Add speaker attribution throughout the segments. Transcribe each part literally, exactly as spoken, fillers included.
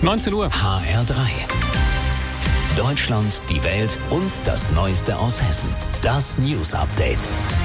Speaker 1: neunzehn Uhr.
Speaker 2: H R drei. Deutschland, die Welt und das Neueste aus Hessen. Das News Update.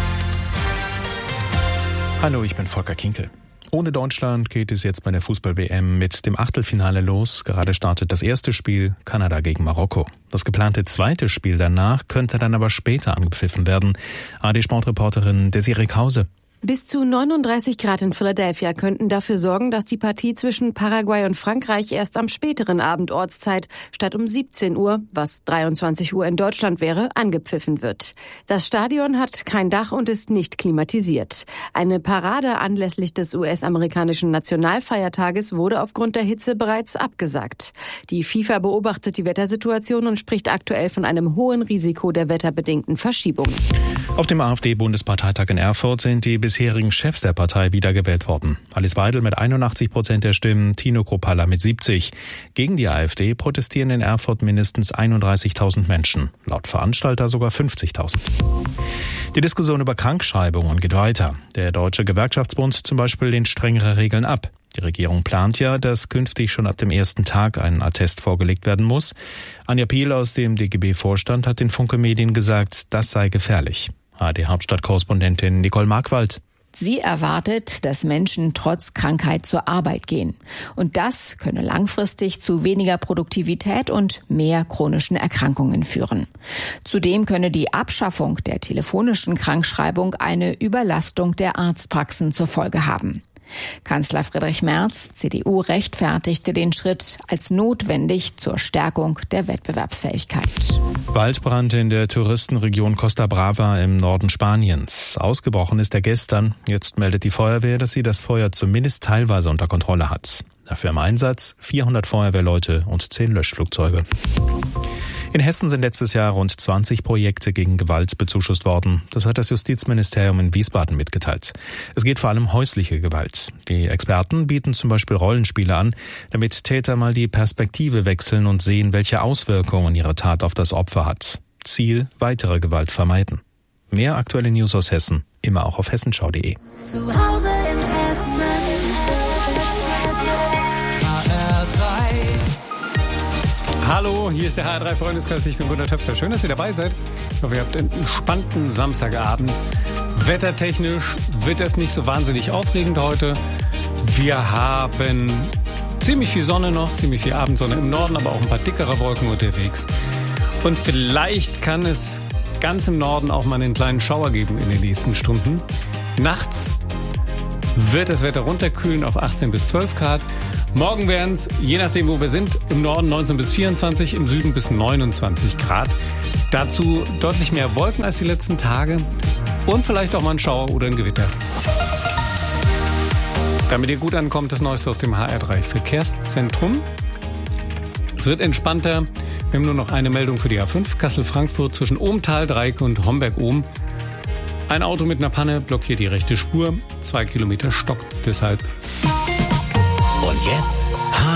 Speaker 3: Hallo, ich bin Volker Kinkel. Ohne Deutschland geht es jetzt bei der Fußball-W M mit dem Achtelfinale los. Gerade startet das erste Spiel, Kanada gegen Marokko. Das geplante zweite Spiel danach könnte dann aber später angepfiffen werden. A R D-Sportreporterin Desiree Krause.
Speaker 4: Bis zu neununddreißig Grad in Philadelphia könnten dafür sorgen, dass die Partie zwischen Paraguay und Frankreich erst am späteren Abend Ortszeit statt um siebzehn Uhr, was dreiundzwanzig Uhr in Deutschland wäre, angepfiffen wird. Das Stadion hat kein Dach und ist nicht klimatisiert. Eine Parade anlässlich des U S-amerikanischen Nationalfeiertages wurde aufgrund der Hitze bereits abgesagt. Die FIFA beobachtet die Wettersituation und spricht aktuell von einem hohen Risiko der wetterbedingten Verschiebungen.
Speaker 3: Auf dem AfD-Bundesparteitag in Erfurt sind die bisherigen Chefs der Partei wiedergewählt worden. Alice Weidel mit einundachtzig Prozent der Stimmen, Tino Kruppalla mit siebzig. Gegen die AfD protestieren in Erfurt mindestens einunddreißigtausend Menschen. Laut Veranstalter sogar fünfzigtausend. Die Diskussion über Krankschreibungen geht weiter. Der Deutsche Gewerkschaftsbund zum Beispiel lehnt strengere Regeln ab. Die Regierung plant ja, dass künftig schon ab dem ersten Tag ein Attest vorgelegt werden muss. Anja Piel aus dem D G B-Vorstand hat den Funke Medien gesagt, das sei gefährlich. A R D-Hauptstadtkorrespondentin Nicole Markwald.
Speaker 5: Sie erwartet, dass Menschen trotz Krankheit zur Arbeit gehen. Und das könne langfristig zu weniger Produktivität und mehr chronischen Erkrankungen führen. Zudem könne die Abschaffung der telefonischen Krankschreibung eine Überlastung der Arztpraxen zur Folge haben. Kanzler Friedrich Merz, C D U, rechtfertigte den Schritt als notwendig zur Stärkung der Wettbewerbsfähigkeit.
Speaker 3: Waldbrand in der Touristenregion Costa Brava im Norden Spaniens. Ausgebrochen ist er gestern. Jetzt meldet die Feuerwehr, dass sie das Feuer zumindest teilweise unter Kontrolle hat. Dafür im Einsatz vierhundert Feuerwehrleute und zehn Löschflugzeuge. In Hessen sind letztes Jahr rund zwanzig Projekte gegen Gewalt bezuschusst worden. Das hat das Justizministerium in Wiesbaden mitgeteilt. Es geht vor allem um häusliche Gewalt. Die Experten bieten zum Beispiel Rollenspiele an, damit Täter mal die Perspektive wechseln und sehen, welche Auswirkungen ihre Tat auf das Opfer hat. Ziel: weitere Gewalt vermeiden. Mehr aktuelle News aus Hessen, immer auch auf hessenschau punkt de.
Speaker 6: Zu Hause in Hessen.
Speaker 1: Hallo, hier ist der H R drei Freundeskreis. Ich bin Gunnar Töpfer. Schön, dass ihr dabei seid. Ich hoffe, ihr habt einen entspannten Samstagabend. Wettertechnisch wird es nicht so wahnsinnig aufregend heute. Wir haben ziemlich viel Sonne noch, ziemlich viel Abendsonne im Norden, aber auch ein paar dickere Wolken unterwegs. Und vielleicht kann es ganz im Norden auch mal einen kleinen Schauer geben in den nächsten Stunden. Nachts wird das Wetter runterkühlen auf achtzehn bis zwölf Grad. Morgen werden es, je nachdem wo wir sind, im Norden neunzehn bis vierundzwanzig, im Süden bis neunundzwanzig Grad. Dazu deutlich mehr Wolken als die letzten Tage und vielleicht auch mal ein Schauer oder ein Gewitter. Damit ihr gut ankommt, das Neueste aus dem H R drei Verkehrszentrum. Es wird entspannter. Wir haben nur noch eine Meldung für die A fünf, Kassel-Frankfurt zwischen Ohmtal, Dreieck und Homberg-Ohm. Ein Auto mit einer Panne blockiert die rechte Spur. Zwei Kilometer stockt es deshalb.
Speaker 2: Und jetzt